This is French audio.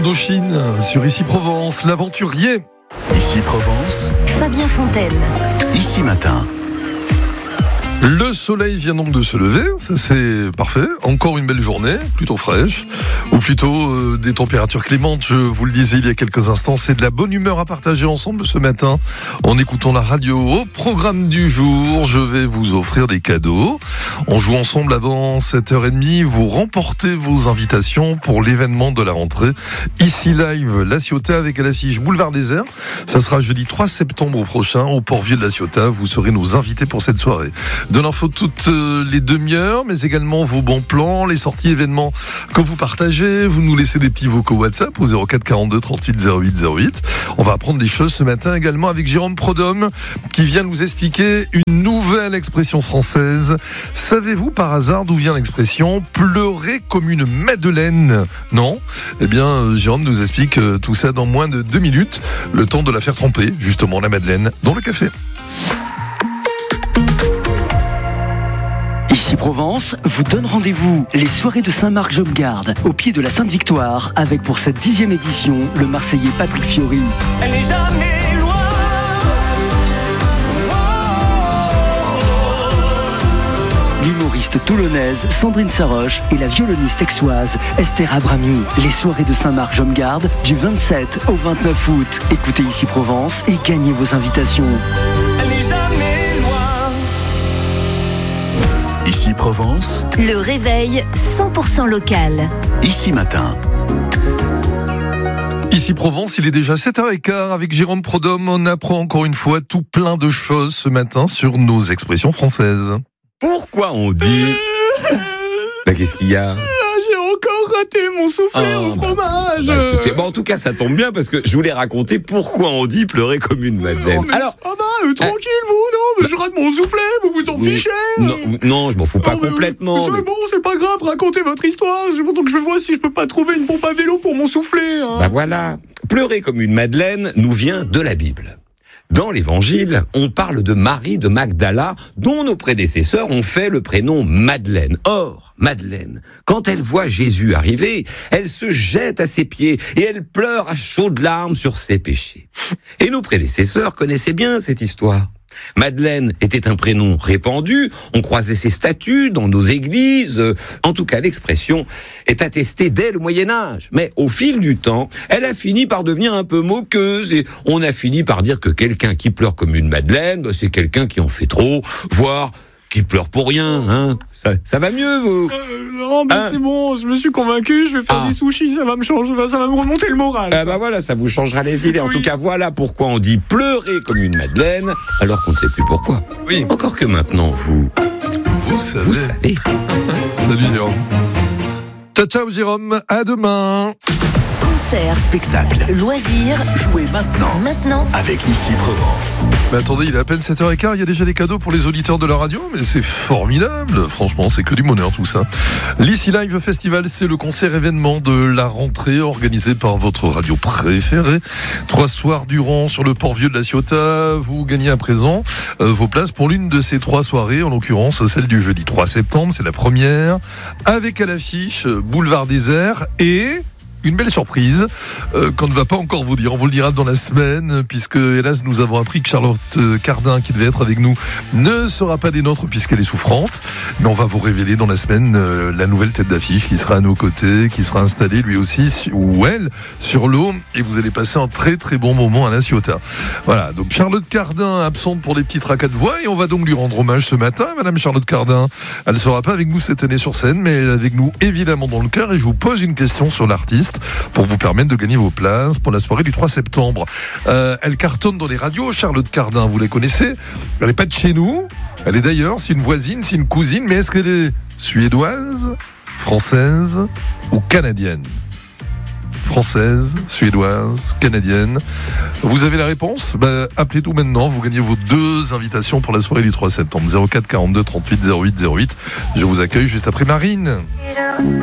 Indochine, sur Ici Provence, l'aventurier. Ici Provence, Fabien Fontaine. Ici Matin. Le soleil vient donc de se lever, ça c'est parfait. Encore une belle journée, plutôt fraîche, ou plutôt des températures clémentes. Je vous le disais il y a quelques instants, c'est de la bonne humeur à partager ensemble ce matin en écoutant la radio. Au programme du jour, je vais vous offrir des cadeaux. On joue ensemble avant 7h30. Vous remportez vos invitations pour l'événement de la rentrée. Ici Live, La Ciotat avec à l'affiche Boulevard Désert. Ça sera jeudi 3 septembre prochain au Port-Vieux de La Ciotat. Vous serez nos invités pour cette soirée. De l'info toutes les demi-heures, mais également vos bons plans, les sorties événements que vous partagez. Vous nous laissez des petits vocaux WhatsApp au 04 42 38 08 08. On va apprendre des choses ce matin également avec Jérôme Prodhomme qui vient nous expliquer une nouvelle expression française. Savez-vous par hasard d'où vient l'expression pleurer comme une madeleine? Non? Eh bien, Jérôme nous explique tout ça dans moins de 2 minutes. Le temps de la faire tremper, justement, la madeleine, dans le café. Ici Provence vous donne rendez-vous les soirées de Saint-Marc Jobgarde au pied de la Sainte-Victoire avec pour cette 10e édition le Marseillais Patrick Fiori. Elle est jamais loin. L'humoriste toulonnaise Sandrine Saroche et la violoniste aixoise Esther Abrami. Les soirées de Saint-Marc Jobgarde du 27 au 29 août. Écoutez Ici Provence et gagnez vos invitations. Elle est jamais loin. Ici Provence, Le réveil 100% local. Ici Matin. Ici Provence, il est déjà 7h15 avec Jérôme Prodhomme. On apprend encore une fois tout plein de choses ce matin sur nos expressions françaises. Pourquoi on dit... qu'est-ce qu'il y a? J'ai encore raté mon soufflet au fromage. Écoutez, en tout cas, ça tombe bien parce que je voulais raconter pourquoi on dit pleurer comme une madeleine. Alors, ça va, tranquille vous, non? Mais je rate mon soufflet, vous vous en fichez. Non, je m'en fous pas complètement. C'est bon, c'est pas grave, racontez votre histoire. Donc je vois si je peux pas trouver une pompe à vélo pour mon soufflet. Hein. Voilà, pleurer comme une madeleine nous vient de la Bible. Dans l'Évangile, on parle de Marie de Magdala, dont nos prédécesseurs ont fait le prénom Madeleine. Or, Madeleine, quand elle voit Jésus arriver, elle se jette à ses pieds et elle pleure à chaudes larmes sur ses péchés. Et nos prédécesseurs connaissaient bien cette histoire. Madeleine était un prénom répandu, on croisait ses statues dans nos églises. En tout cas, l'expression est attestée dès le Moyen-Âge. Mais au fil du temps, elle a fini par devenir un peu moqueuse et on a fini par dire que quelqu'un qui pleure comme une madeleine, c'est quelqu'un qui en fait trop, voire qui pleure pour rien. Hein. Ça va mieux, vous? Non, mais c'est bon, je me suis convaincu, je vais faire des sushis, ça va me changer, ça va me remonter le moral. Voilà, ça vous changera les idées. En tout cas, voilà pourquoi on dit pleurer comme une madeleine, alors qu'on ne sait plus pourquoi. Oui. Encore que maintenant, vous savez. Salut Jérôme. Ciao, ciao Jérôme, à demain. Concert, Spectacle, loisirs, jouez maintenant avec Ici Provence. Mais attendez, il est à peine 7h15, il y a déjà des cadeaux pour les auditeurs de la radio, mais c'est formidable, franchement, c'est que du bonheur tout ça. L'Ici Live Festival, c'est le concert événement de la rentrée organisé par votre radio préférée. 3 soirs durant sur le Port-Vieux de La Ciotat, vous gagnez à présent vos places pour l'une de ces 3 soirées, en l'occurrence celle du jeudi 3 septembre, c'est la première, avec à l'affiche Boulevard Désert et... une belle surprise qu'on ne va pas encore vous dire. On vous le dira dans la semaine, puisque hélas nous avons appris que Charlotte Cardin, qui devait être avec nous, ne sera pas des nôtres puisqu'elle est souffrante. Mais on va vous révéler dans la semaine la nouvelle tête d'affiche qui sera à nos côtés, qui sera installée lui aussi, ou elle, sur l'eau. Et vous allez passer un très très bon moment à La Ciotat. Voilà, donc Charlotte Cardin absente pour des petits tracas de voix. Et on va donc lui rendre hommage ce matin. Madame Charlotte Cardin, elle ne sera pas avec nous cette année sur scène, mais elle est avec nous évidemment dans le cœur. Et je vous pose une question sur l'artiste pour vous permettre de gagner vos places pour la soirée du 3 septembre. Elle cartonne dans les radios, Charlotte Cardin, vous la connaissez. Elle n'est pas de chez nous, elle est d'ailleurs, c'est une voisine, c'est une cousine, mais est-ce qu'elle est suédoise, française ou canadienne? Française, suédoise, canadienne. Vous avez la réponse? Appelez tout maintenant, vous gagnez vos 2 invitations pour la soirée du 3 septembre. 04 42 38 08 08. Je vous accueille juste après Marine.